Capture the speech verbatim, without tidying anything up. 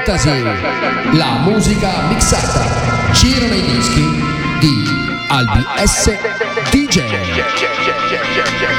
Fantasy, la musica mixata, girano i dischi di Albi S D J.